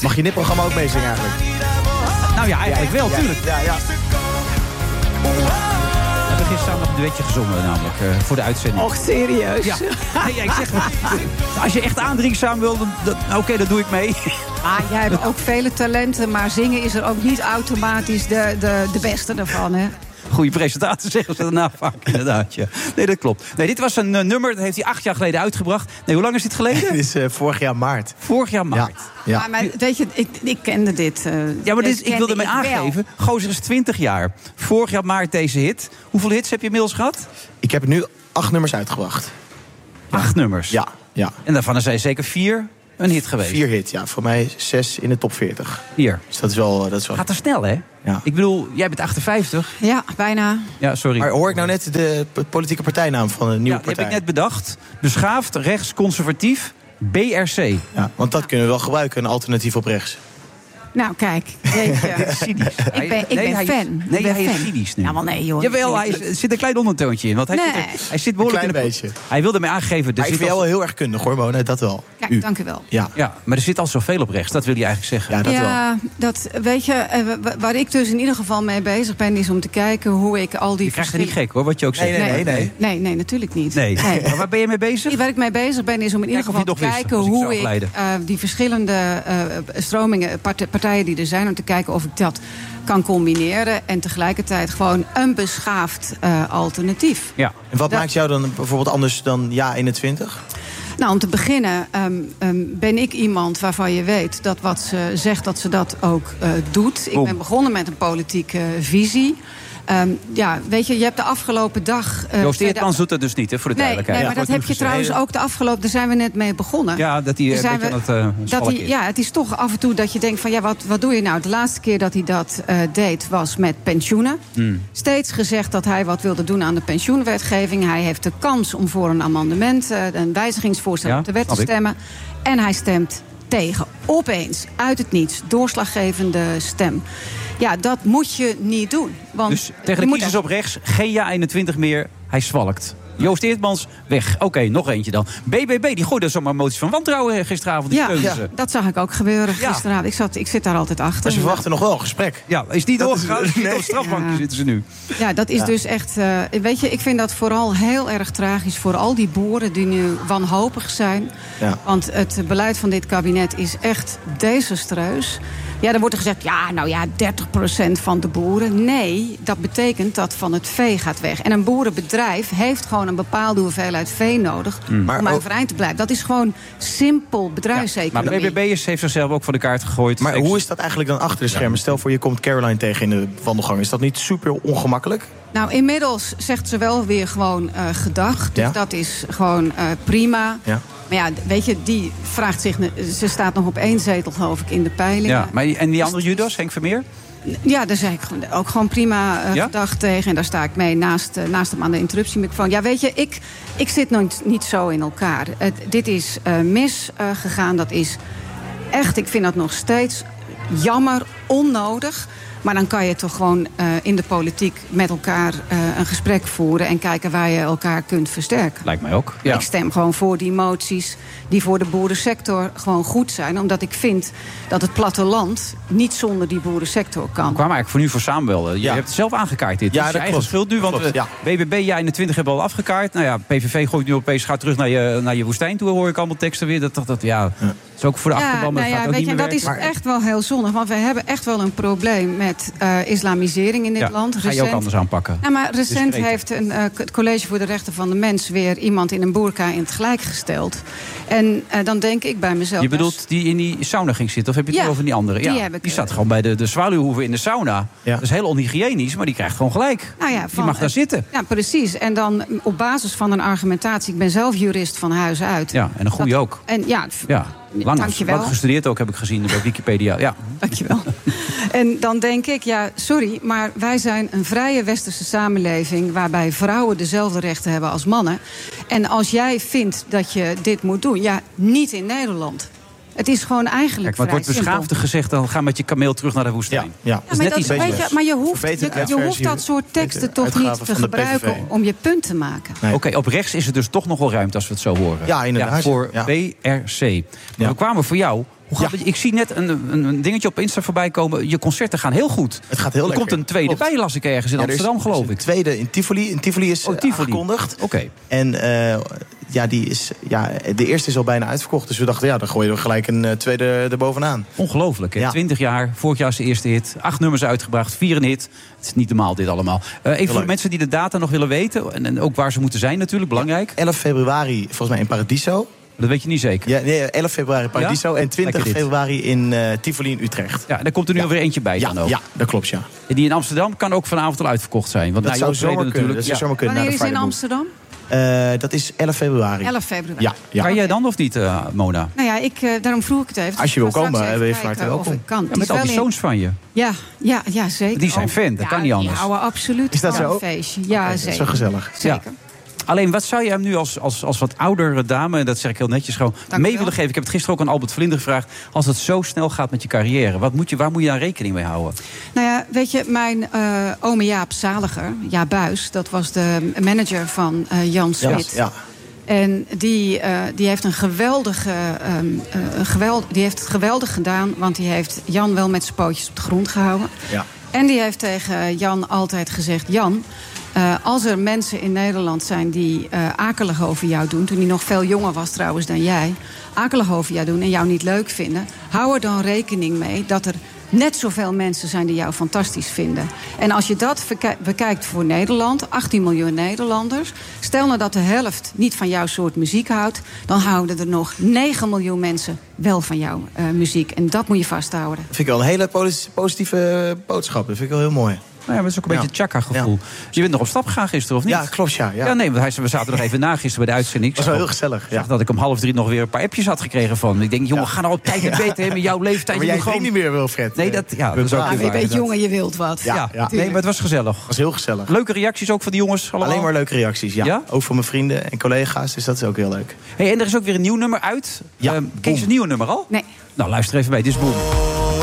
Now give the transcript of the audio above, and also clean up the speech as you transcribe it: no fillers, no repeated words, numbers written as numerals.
Mag je in dit programma ook meezingen eigenlijk? Nou ja, eigenlijk wel, tuurlijk. Ja. We hebben gisteren nog een duetje gezongen, namelijk, voor de uitzending. Och, serieus? Ja. Nee, ik zeg, als je echt aandrinkzaam wil, oké, dan doe ik mee. Maar jij hebt ook vele talenten, maar zingen is er ook niet automatisch de beste ervan, hè? Goeie presentatie zeggen ze daarna vaak, inderdaad. Ja. Nee, dat klopt. Nee, dit was een nummer, dat heeft hij 8 jaar geleden uitgebracht. Nee, hoe lang is dit geleden? Dit is vorig jaar maart. Vorig jaar maart. Ja. Maar weet je, ik kende dit. Ja, maar ik wilde mij aangeven. Gozer is 20 jaar. Vorig jaar maart deze hit. Hoeveel hits heb je inmiddels gehad? Ik heb nu 8 nummers uitgebracht. 8 nummers? Ja. En daarvan zijn zeker 4 een hit geweest. 4 hits, ja. Voor mij 6 in de top 40. Hier. Dus dat is wel... Gaat er snel, hè? Ja. Ik bedoel, jij bent 58. Ja, bijna. Ja, sorry. Maar hoor ik nou net de politieke partijnaam van een nieuwe partij? Die heb ik net bedacht. Beschaafd, rechts, conservatief, BRC. Ja, want dat kunnen we wel gebruiken, een alternatief op rechts. Nou, kijk. Weet je, Cynisch. ik ben fan. Hij is cynisch nu. Ja, maar nee, joh. Jawel, er zit een klein ondertoontje in. Want hij zit behoorlijk een in klein de... beetje. Hij wilde mij aangeven... Maar ik vind jou wel heel erg kundig, hoor, Mona. Dat wel. Kijk, dank u wel. Ja, maar er zit al zoveel op rechts. Dat wil je eigenlijk zeggen. Ja, dat wel. Ja, dat, weet je, waar ik dus in ieder geval mee bezig ben... is om te kijken hoe ik al die... Je krijgt er niet gek, hoor, wat je ook zegt. Nee, natuurlijk niet. Nee. Maar waar ben je mee bezig? Waar ik mee bezig ben is om in ieder geval te kijken... hoe ik die verschillende stromingen, partijen die er zijn... om te kijken of ik dat kan combineren... en tegelijkertijd gewoon een beschaafd alternatief. Ja. En wat maakt jou dan bijvoorbeeld anders dan Ja21? Nou, om te beginnen ben ik iemand waarvan je weet... dat wat ze zegt, dat ze dat ook doet. Ik ben begonnen met een politieke visie... weet je hebt de afgelopen dag... Joost Eertmans doet dat dus niet, hè, voor de duidelijkheid. Nee, maar dat heb je trouwens ook de afgelopen... Daar zijn we net mee begonnen. Ja, dat hij een beetje aan het schalk is. Ja, het is toch af en toe dat je denkt van... wat doe je nou? De laatste keer dat hij dat deed was met pensioenen. Steeds gezegd dat hij wat wilde doen aan de pensioenwetgeving. Hij heeft de kans om voor een amendement... een wijzigingsvoorstel op de wet te stemmen. En hij stemt tegen. Opeens, uit het niets, doorslaggevende stem. Ja, dat moet je niet doen. Want dus tegen de kiezers op rechts, geen Ja21 meer, hij zwalkt. Joost Eertmans, weg. Oké, nog eentje dan. BBB, die gooide zomaar moties van wantrouwen gisteravond. Dat zag ik ook gebeuren gisteravond. Ik zit daar altijd achter. Maar ze verwachten nog wel een gesprek. Ja, is die doorgegaan? Op het strafbankje zitten ze nu. Ja, dat is dus echt... weet je, ik vind dat vooral heel erg tragisch... voor al die boeren die nu wanhopig zijn. Ja. Want het beleid van dit kabinet is echt desastreus. Ja, dan wordt er gezegd, 30% van de boeren. Nee, dat betekent dat van het vee gaat weg. En een boerenbedrijf heeft gewoon een bepaalde hoeveelheid vee nodig... om overeind te blijven. Dat is gewoon simpel bedrijfseconomie. Maar BBB'ers heeft zichzelf ook voor de kaart gegooid. Maar hoe is dat eigenlijk dan achter de schermen? Stel voor, je komt Caroline tegen in de wandelgang. Is dat niet super ongemakkelijk? Nou, inmiddels zegt ze wel weer gewoon gedag. Dus dat is gewoon prima. Ja. Maar ja, weet je, die vraagt zich... Ze staat nog op 1 zetel, geloof ik, in de peilingen. Ja, maar en die andere judo's, Henk Vermeer? Ja, daar zei ik ook gewoon prima gedag tegen. En daar sta ik mee naast hem aan de interruptiemicrofoon. Ja, weet je, ik zit niet zo in elkaar. Dit is misgegaan. Dat is echt, ik vind dat nog steeds jammer, onnodig... Maar dan kan je toch gewoon in de politiek met elkaar een gesprek voeren... en kijken waar je elkaar kunt versterken. Lijkt mij ook. Ja. Ik stem gewoon voor die moties die voor de boerensector gewoon goed zijn. Omdat ik vind dat het platteland niet zonder die boerensector kan. We kwamen eigenlijk voor nu voor samenbellen. Je hebt het zelf aangekaart dit. Ja, dat is je eigen schuld nu, want BBB, Ja21 hebben al afgekaart. Nou ja, PVV gooit nu opeens, gaat terug naar je woestijn toe. Hoor ik allemaal teksten weer. Dat is ook voor de achterban. Dat is echt wel heel zonnig. Want we hebben echt wel een probleem met islamisering in dit land. Ga je ook anders aanpakken? Nou, maar recent heeft het College voor de Rechten van de Mens... weer iemand in een boerka in het gelijk gesteld. En dan denk ik bij mezelf... Je bedoelt die in die sauna ging zitten? Of heb je het over die andere? Die zat gewoon bij de zwaluwhoeven in de sauna. Ja. Dat is heel onhygiënisch, maar die krijgt gewoon gelijk. Die mag daar zitten. Ja, precies. En dan op basis van een argumentatie... Ik ben zelf jurist van huis uit. Ja, en een goeie ook. En lang gestudeerd ook, heb ik gezien bij Wikipedia. Ja. Dankjewel. En dan denk ik, sorry, maar wij zijn een vrije westerse samenleving... waarbij vrouwen dezelfde rechten hebben als mannen. En als jij vindt dat je dit moet doen, niet in Nederland... Het is gewoon eigenlijk maar het wordt beschaafder gezegd... dan ga met je kameel terug naar de woestijn. Maar je hoeft dat soort teksten toch niet te gebruiken... om je punt te maken. Nee. Oké, op rechts is er dus toch nog wel ruimte als we het zo horen. Ja, inderdaad. Voor BRC. Maar we kwamen voor jou Ik zie net een dingetje op Insta voorbij komen. Je concerten gaan heel goed. Het gaat heel lekker. Er komt een tweede bij, las ik ergens in Amsterdam, geloof ik. Een tweede in Tivoli. In Tivoli is aangekondigd. Oké. En de eerste is al bijna uitverkocht. Dus we dachten, dan gooien we gelijk een tweede erbovenaan. Ongelooflijk, hè? Ja. 20 jaar, vorig jaar is de eerste hit. 8 nummers uitgebracht, 4 een hit. Het is niet normaal dit allemaal. Even voor de mensen die de data nog willen weten. En ook waar ze moeten zijn natuurlijk, belangrijk. 11 februari volgens mij in Paradiso. Dat weet je niet zeker. Ja, nee, 11 februari Paradiso en 20 februari in Tivoli in Utrecht. Ja, daar komt er nu alweer eentje bij dan ook. Ja, dat klopt, ja. En die in Amsterdam kan ook vanavond al uitverkocht zijn. Want dat zou zomaar kunnen. Dat zou zomaar kunnen. Wanneer is in Amsterdam? Dat is 11 februari. 11 februari. Ja. Kan jij dan of niet, Mona? Nou ja, daarom vroeg ik het even. Als je wil komen, ben je van harte welkom. Met al die zoons van je. Ja, zeker. Die zijn fan, dat kan niet anders. Die houden absoluut is dat van zo? een feestje. Ja, zeker. Dat is zo gezellig. Zeker. Ja. Alleen, wat zou je hem nu als wat oudere dame, en dat zeg ik heel netjes gewoon, mee willen geven? Ik heb het gisteren ook aan Albert Vlinder gevraagd. Als het zo snel gaat met je carrière, waar moet je daar rekening mee houden? Nou ja, weet je, mijn ome Jaap Zaliger, Jaap Buis, dat was de manager van Jan Smit. Ja. En die heeft het geweldig gedaan, want die heeft Jan wel met zijn pootjes op de grond gehouden. Ja. En die heeft tegen Jan altijd gezegd: Jan, als er mensen in Nederland zijn die akelig over jou doen, toen hij nog veel jonger was trouwens dan jij, akelig over jou doen en jou niet leuk vinden, hou er dan rekening mee dat er net zoveel mensen zijn die jou fantastisch vinden. En als je dat bekijkt voor Nederland, 18 miljoen Nederlanders, stel nou dat de helft niet van jouw soort muziek houdt, dan houden er nog 9 miljoen mensen wel van jouw muziek. En dat moet je vasthouden. Dat vind ik wel een hele positieve boodschap. Dat vind ik wel heel mooi. Nou ja, dat is ook een beetje het Chaka-gevoel. Ja. Je bent nog op stap gegaan gisteren, of niet? Ja, klopt, ja. Ja, nee, we zaten nog even na gisteren bij de uitzending. Dat was wel heel gezellig, Ik zag dat ik om 2:30 nog weer een paar appjes had gekregen van. Ik denk, jongen, ga nou op tijd en beter met jouw leeftijd. Maar jij gewoon niet meer, Wilfred. Nee, dat is ook je weet, jongen, je wilt wat. Ja. Nee, maar het was gezellig. Het was heel gezellig. Leuke reacties ook van die jongens allemaal? Alleen maar leuke reacties, ja. Ook van mijn vrienden en collega's, dus dat is ook heel leuk. Hey, en er is ook weer een nieuw nummer uit. Ja, Kees, een nieuw nummer al? Nee. Nou, luister even bij. Dit is Boom.